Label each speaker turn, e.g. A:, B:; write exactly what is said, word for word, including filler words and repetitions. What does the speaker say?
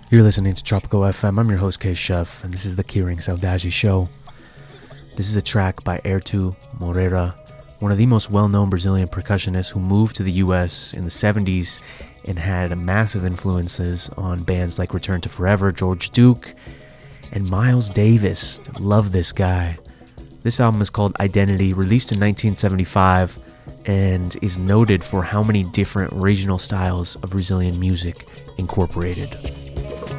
A: You're listening to Tropical F M. I'm your host, K Chef, and this is the Keyring Saudade Show. This is a track by Airto Moreira, one of the most well-known Brazilian percussionists who moved to the U S in the seventies and had massive influences on bands like Return to Forever, George Duke, and Miles Davis. Love this guy. This album is called Identity, released in nineteen seventy-five, and is noted for how many different regional styles of Brazilian music incorporated.